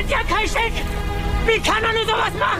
人家看谁比看到你怎么死？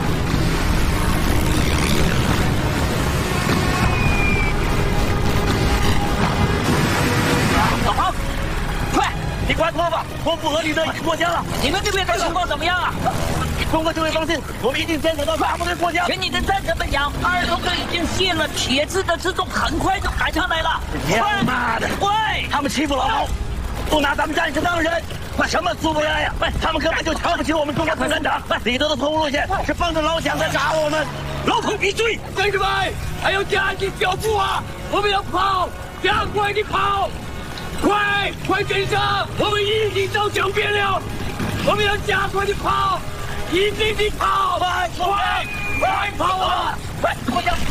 老庞，快，你快脱吧，我不和你的过江了。 你们这边的情况怎么样啊？ 通过这位放信，我们一定牵扯到大部队过江。 跟你的战士们讲，二龙队已经卸了铁质的辎重，很快就赶上来了。 他妈的！ 喂， 他们欺负老毛，不拿咱们战士当人，那什么苏维埃呀？他们根本就瞧不起我们中国共产党。李德的错误路线是帮着老蒋在打我们，老孔必追！ 兄弟们，还有加紧脚步啊！我们要跑，加快地跑！快跟上！我们已经到江边了，我们要加快地跑，一定地跑！快跑啊！ 快过江！